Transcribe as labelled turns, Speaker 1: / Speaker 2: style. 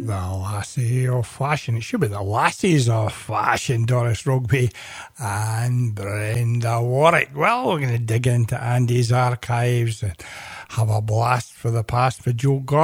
Speaker 1: The Lassie of Fashion. It should be the Lassies of Fashion, Doris Rugby and Brenda Warwick. Well, we're going to dig into Andy's archives and have a blast for the past with Joe Gordon.